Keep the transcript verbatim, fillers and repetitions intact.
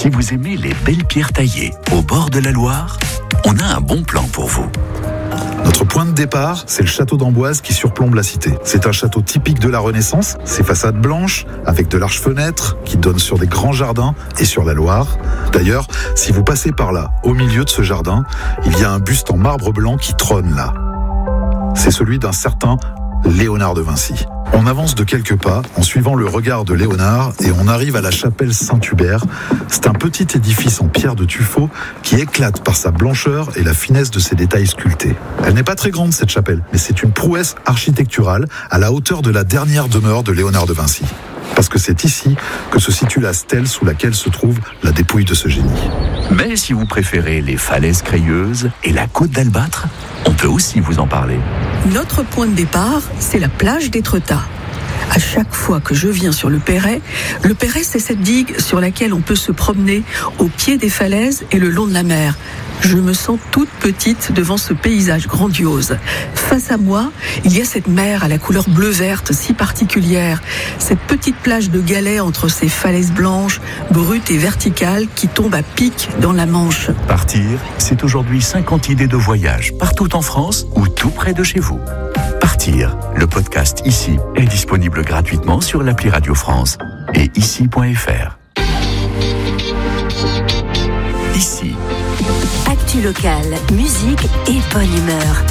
Si vous aimez les belles pierres taillées au bord de la Loire, on a un bon plan pour vous. Notre point de départ, c'est le château d'Amboise qui surplombe la cité. C'est un château typique de la Renaissance, ses façades blanches, avec de larges fenêtres qui donnent sur des grands jardins et sur la Loire. D'ailleurs, si vous passez par là, au milieu de ce jardin, il y a un buste en marbre blanc qui trône là. C'est celui d'un certain Léonard de Vinci. On avance de quelques pas en suivant le regard de Léonard et on arrive à la chapelle Saint-Hubert. C'est un petit édifice en pierre de tuffeau qui éclate par sa blancheur et la finesse de ses détails sculptés. Elle n'est pas très grande cette chapelle, mais c'est une prouesse architecturale à la hauteur de la dernière demeure de Léonard de Vinci. Parce que c'est ici que se situe la stèle sous laquelle se trouve la dépouille de ce génie. Mais si vous préférez les falaises crayeuses et la côte d'Albâtre, on peut aussi vous en parler. Notre point de départ, c'est la plage d'Étretat. À chaque fois que je viens sur le Perret, le Perret, c'est cette digue sur laquelle on peut se promener au pied des falaises et le long de la mer. Je me sens toute petite devant ce paysage grandiose. Face à moi, il y a cette mer à la couleur bleu-verte si particulière, cette petite plage de galets entre ces falaises blanches, brutes et verticales qui tombent à pic dans la Manche. Partir, c'est aujourd'hui cinquante idées de voyage partout en France ou tout près de chez vous. Partir, le podcast Ici est disponible gratuitement sur l'appli Radio France et ici point f r. Ici. Actu locale, musique et bonne humeur.